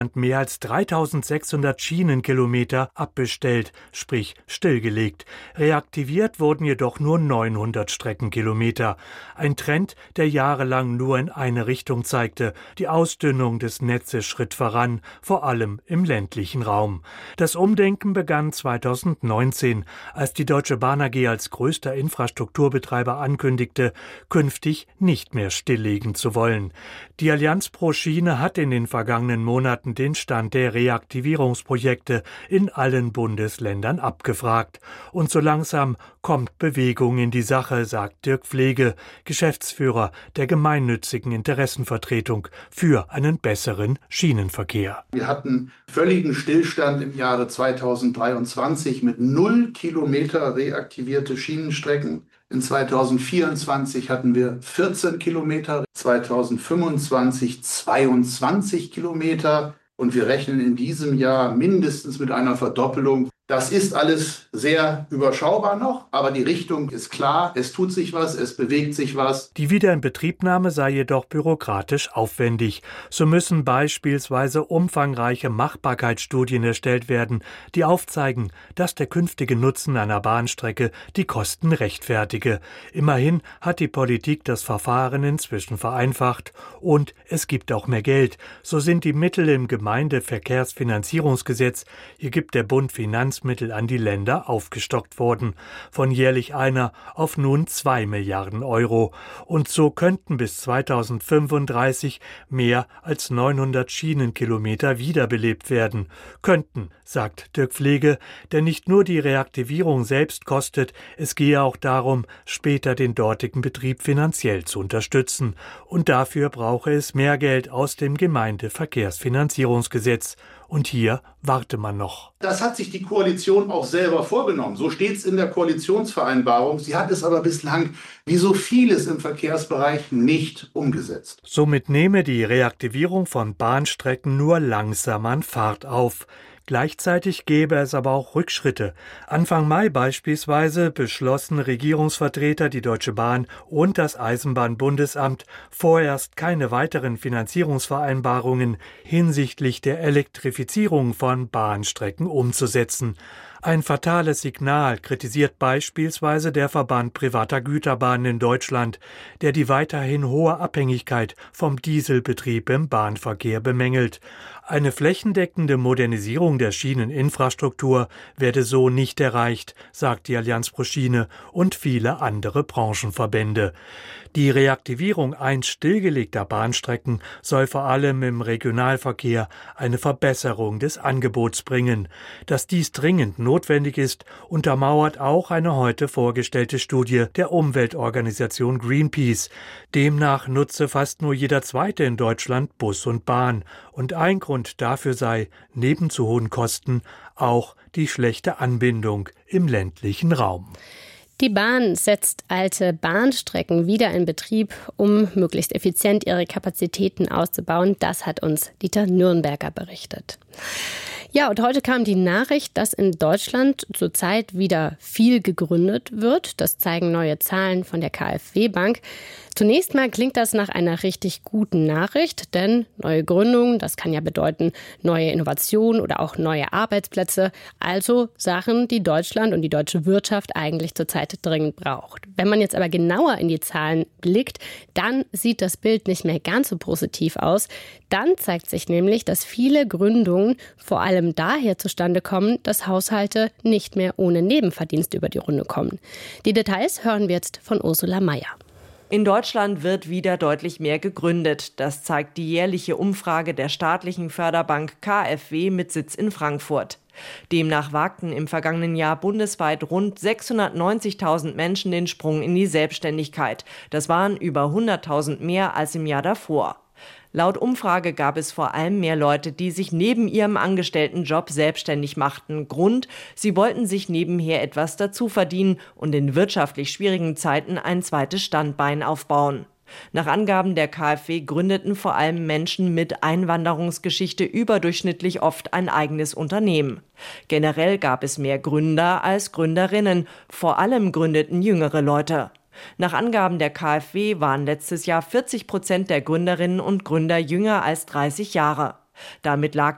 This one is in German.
Deutschland mehr als 3600 Schienenkilometer abbestellt, sprich stillgelegt. Reaktiviert wurden jedoch nur 900 Streckenkilometer. Ein Trend, der jahrelang nur in eine Richtung zeigte. Die Ausdünnung des Netzes schritt voran, vor allem im ländlichen Raum. Das Umdenken begann 2019, als die Deutsche Bahn AG als größter Infrastrukturbetreiber ankündigte, künftig nicht mehr stilllegen zu wollen. Die Allianz pro Schiene hat in den vergangenen Monaten den Stand der Reaktivierungsprojekte in allen Bundesländern abgefragt. Und so langsam kommt Bewegung in die Sache, sagt Dirk Pflege, Geschäftsführer der gemeinnützigen Interessenvertretung für einen besseren Schienenverkehr. Wir hatten völligen Stillstand im Jahre 2023 mit 0 Kilometer reaktivierte Schienenstrecken. In 2024 hatten wir 14 Kilometer, 2025 22 Kilometer und wir rechnen in diesem Jahr mindestens mit einer Verdoppelung. Das ist alles sehr überschaubar noch, aber die Richtung ist klar, es tut sich was, es bewegt sich was. Die Wiederinbetriebnahme sei jedoch bürokratisch aufwendig. So müssen beispielsweise umfangreiche Machbarkeitsstudien erstellt werden, die aufzeigen, dass der künftige Nutzen einer Bahnstrecke die Kosten rechtfertige. Immerhin hat die Politik das Verfahren inzwischen vereinfacht und es gibt auch mehr Geld. So sind die Mittel im Gemeindeverkehrsfinanzierungsgesetz, hier gibt der Bund Finanzmittel an die Länder aufgestockt worden, von jährlich 1 auf nun 2 Milliarden Euro. Und so könnten bis 2035 mehr als 900 Schienenkilometer wiederbelebt werden. Könnten, sagt Dirk Pflege, denn nicht nur die Reaktivierung selbst kostet, es gehe auch darum, später den dortigen Betrieb finanziell zu unterstützen. Und dafür brauche es mehr Geld aus dem Gemeindeverkehrsfinanzierungsgesetz. Und hier warte man noch. Das hat sich die Koalition auch selber vorgenommen. So steht es in der Koalitionsvereinbarung. Sie hat es aber bislang, wie so vieles im Verkehrsbereich, nicht umgesetzt. Somit nehme die Reaktivierung von Bahnstrecken nur langsam an Fahrt auf. Gleichzeitig gäbe es aber auch Rückschritte. Anfang Mai beispielsweise beschlossen Regierungsvertreter, die Deutsche Bahn und das Eisenbahnbundesamt vorerst keine weiteren Finanzierungsvereinbarungen hinsichtlich der Elektrifizierung von Bahnstrecken umzusetzen. Ein fatales Signal kritisiert beispielsweise der Verband privater Güterbahnen in Deutschland, der die weiterhin hohe Abhängigkeit vom Dieselbetrieb im Bahnverkehr bemängelt. Eine flächendeckende Modernisierung der Schieneninfrastruktur werde so nicht erreicht, sagt die Allianz pro Schiene und viele andere Branchenverbände. Die Reaktivierung einst stillgelegter Bahnstrecken soll vor allem im Regionalverkehr eine Verbesserung des Angebots bringen. Dass dies dringend notwendig ist, untermauert auch eine heute vorgestellte Studie der Umweltorganisation Greenpeace. Demnach nutze fast nur jeder Zweite in Deutschland Bus und Bahn. Und ein Grund dafür sei, neben zu hohen Kosten, auch die schlechte Anbindung im ländlichen Raum. Die Bahn setzt alte Bahnstrecken wieder in Betrieb, um möglichst effizient ihre Kapazitäten auszubauen. Das hat uns Dieter Nürnberger berichtet. Ja, und heute kam die Nachricht, dass in Deutschland zurzeit wieder viel gegründet wird. Das zeigen neue Zahlen von der KfW Bank. Zunächst mal klingt das nach einer richtig guten Nachricht, denn neue Gründungen, das kann ja bedeuten neue Innovationen oder auch neue Arbeitsplätze, also Sachen, die Deutschland und die deutsche Wirtschaft eigentlich zurzeit dringend braucht. Wenn man jetzt aber genauer in die Zahlen blickt, dann sieht das Bild nicht mehr ganz so positiv aus. Dann zeigt sich nämlich, dass viele Gründungen vor allem daher zustande kommen, dass Haushalte nicht mehr ohne Nebenverdienst über die Runde kommen. Die Details hören wir jetzt von Ursula Mayer. In Deutschland wird wieder deutlich mehr gegründet. Das zeigt die jährliche Umfrage der staatlichen Förderbank KfW mit Sitz in Frankfurt. Demnach wagten im vergangenen Jahr bundesweit rund 690.000 Menschen den Sprung in die Selbstständigkeit. Das waren über 100.000 mehr als im Jahr davor. Laut Umfrage gab es vor allem mehr Leute, die sich neben ihrem Angestelltenjob selbstständig machten. Grund: sie wollten sich nebenher etwas dazu verdienen und in wirtschaftlich schwierigen Zeiten ein zweites Standbein aufbauen. Nach Angaben der KfW gründeten vor allem Menschen mit Einwanderungsgeschichte überdurchschnittlich oft ein eigenes Unternehmen. Generell gab es mehr Gründer als Gründerinnen. Vor allem gründeten jüngere Leute. Nach Angaben der KfW waren letztes Jahr 40% der Gründerinnen und Gründer jünger als 30 Jahre. Damit lag